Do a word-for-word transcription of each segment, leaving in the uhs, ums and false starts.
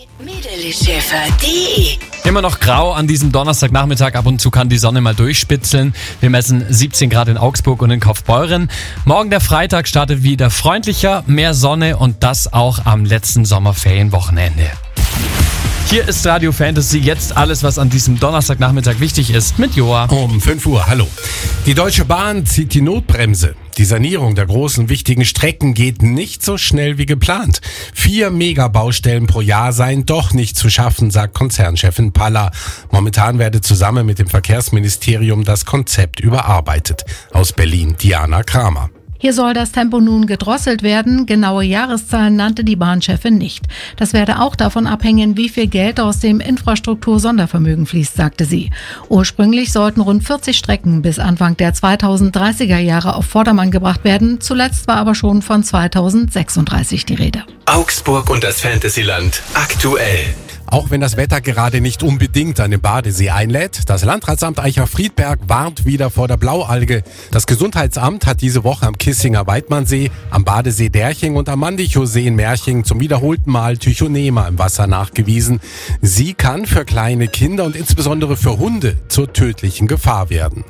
Mädelischäfer.de. Immer noch grau an diesem Donnerstagnachmittag. Ab und zu kann die Sonne mal durchspitzeln. Wir messen siebzehn Grad in Augsburg und in Kaufbeuren. Morgen der Freitag startet wieder freundlicher, mehr Sonne und das auch am letzten Sommerferienwochenende. Hier ist Radio Fantasy, jetzt alles, was an diesem Donnerstagnachmittag wichtig ist, mit Joa. Um fünf Uhr, hallo. Die Deutsche Bahn zieht die Notbremse. Die Sanierung der großen, wichtigen Strecken geht nicht so schnell wie geplant. Vier Megabaustellen pro Jahr seien doch nicht zu schaffen, sagt Konzernchefin Palla. Momentan werde zusammen mit dem Verkehrsministerium das Konzept überarbeitet. Aus Berlin, Diana Kramer. Hier soll das Tempo nun gedrosselt werden. Genaue Jahreszahlen nannte die Bahnchefin nicht. Das werde auch davon abhängen, wie viel Geld aus dem Infrastruktur-Sondervermögen fließt, sagte sie. Ursprünglich sollten rund vierzig Strecken bis Anfang der zweitausenddreißiger Jahre auf Vordermann gebracht werden. Zuletzt war aber schon von zweitausendsechsunddreißig die Rede. Augsburg und das Fantasyland aktuell. Auch wenn das Wetter gerade nicht unbedingt an den Badesee einlädt, das Landratsamt Eicher-Friedberg warnt wieder vor der Blaualge. Das Gesundheitsamt hat diese Woche am Kissinger Weidmannsee, am Badesee Derching und am Mandichow-See in Merching zum wiederholten Mal Tychonema im Wasser nachgewiesen. Sie kann für kleine Kinder und insbesondere für Hunde zur tödlichen Gefahr werden.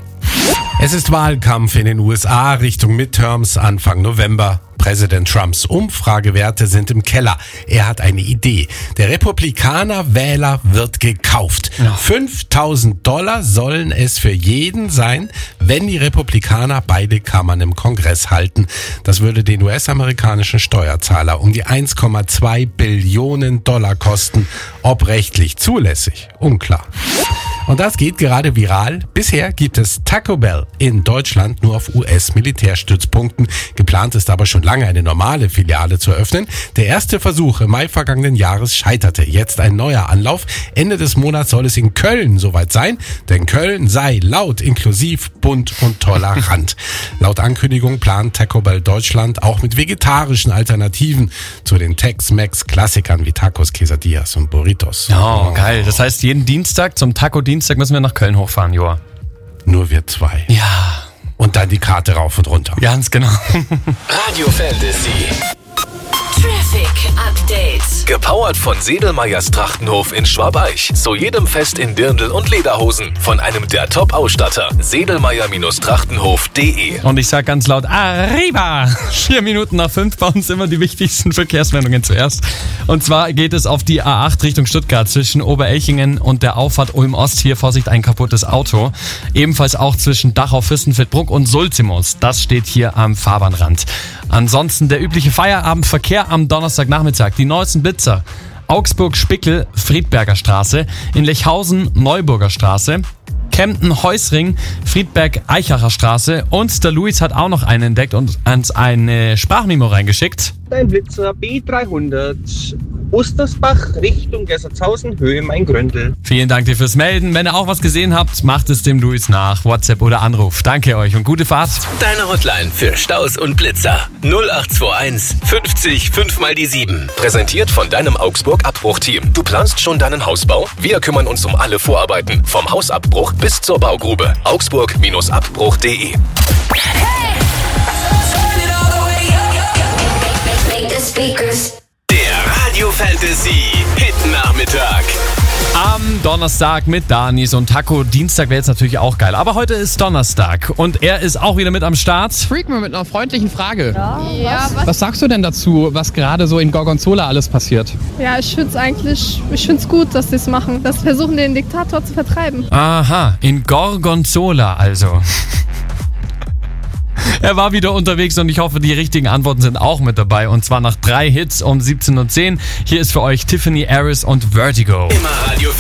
Es ist Wahlkampf in den U S A Richtung Midterms Anfang November. Präsident Trumps Umfragewerte sind im Keller. Er hat eine Idee. Der Republikaner-Wähler wird gekauft. Ja. fünftausend Dollar sollen es für jeden sein, wenn die Republikaner beide Kammern im Kongress halten. Das würde den U S-amerikanischen Steuerzahler um die eins Komma zwei Billionen Dollar kosten. Ob rechtlich zulässig? Unklar. Und das geht gerade viral. Bisher gibt es Taco Bell in Deutschland nur auf U S-Militärstützpunkten. Geplant ist aber schon lange eine normale Filiale zu eröffnen. Der erste Versuch im Mai vergangenen Jahres scheiterte. Jetzt ein neuer Anlauf. Ende des Monats soll es in Köln soweit sein. Denn Köln sei laut, inklusiv, bunt und tolerant. Laut Ankündigung plant Taco Bell Deutschland auch mit vegetarischen Alternativen zu den Tex-Mex-Klassikern wie Tacos, Quesadillas und Burritos. Oh, oh, geil. Das heißt, jeden Dienstag zum Taco-Dienstag müssen wir nach Köln hochfahren, Joa. Nur wir zwei. Ja. Und dann die Karte rauf und runter. Ganz genau. Radio Fantasy. Traffic Update. Gepowert von Sedelmeyers Trachtenhof in Schwabeich. Zu jedem Fest in Dirndl und Lederhosen. Von einem der Top-Ausstatter. Sedelmeyer Trachtenhof punkt de. Und ich sag ganz laut, Arriba! Vier Minuten nach fünf bei uns immer die wichtigsten Verkehrsmeldungen zuerst. Und zwar geht es auf die A acht Richtung Stuttgart zwischen Oberelchingen und der Auffahrt Ulm-Ost. Hier Vorsicht, ein kaputtes Auto. Ebenfalls auch zwischen Dachau, Fürstenfeldbruck und Sulzimus. Das steht hier am Fahrbahnrand. Ansonsten der übliche Feierabendverkehr am Donnerstagnachmittag. Die neuesten Blitzer. Augsburg-Spickel, Friedberger Straße. In Lechhausen, Neuburger Straße. Kempten-Heusring, Friedberg-Eichacher Straße. Und der Luis hat auch noch einen entdeckt und uns eine Sprachmemo reingeschickt. Ein Blitzer B dreihundert. Ostersbach Richtung Gessertshausen, Höhe Main-Gröndel. Vielen Dank dir fürs Melden. Wenn ihr auch was gesehen habt, macht es dem Luis nach. WhatsApp oder Anruf. Danke euch und gute Fahrt. Deine Hotline für Staus und Blitzer. null acht zwei eins fünfzig fünf mal die sieben. Präsentiert von deinem Augsburg-Abbruchteam. Du planst schon deinen Hausbau? Wir kümmern uns um alle Vorarbeiten. Vom Hausabbruch bis zur Baugrube. Augsburg Abbruch punkt de. Der Radio Fantasy Hit Nachmittag. Am Donnerstag mit Danis und Taco. Dienstag wäre jetzt natürlich auch geil. Aber heute ist Donnerstag und er ist auch wieder mit am Start. Freak mal mit einer freundlichen Frage. Ja, ja, was? Was sagst du denn dazu, was gerade so in Gorgonzola alles passiert? Ja, ich finde es eigentlich, ich finde es gut, dass sie es machen. Dass sie versuchen, den Diktator zu vertreiben. Aha, in Gorgonzola also. Er war wieder unterwegs und ich hoffe, die richtigen Antworten sind auch mit dabei. Und zwar nach drei Hits um siebzehn Uhr zehn. Hier ist für euch Tiffany Harris und Vertigo. Immer Radio